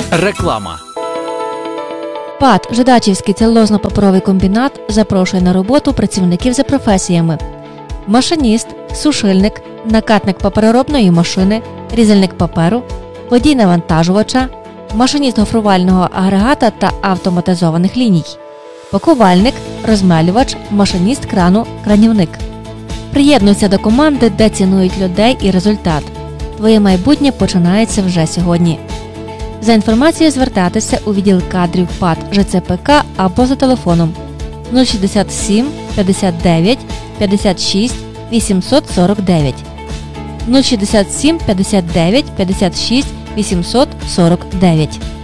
Реклама. ПАТ «Жидачівський целулозно-паперовий комбінат» запрошує на роботу працівників за професіями: машиніст, сушильник, накатник папероробної машини, різальник паперу, водій навантажувача, машиніст гофрувального агрегата та автоматизованих ліній, пакувальник, розмелювач, машиніст крану, кранівник. Приєднуйся до команди, де цінують людей і результат. Твоє майбутнє починається вже сьогодні. За інформацією звертатися у відділ кадрів ПАТ ЖЦПК або за телефоном 067 59 56 849 067 59 56 849.